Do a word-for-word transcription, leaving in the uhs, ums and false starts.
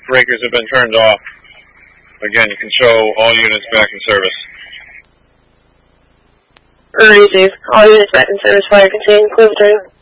breakers have been turned off. Again, you can show all units back in service. Receive. All units back in service. Fire contained. Close turn.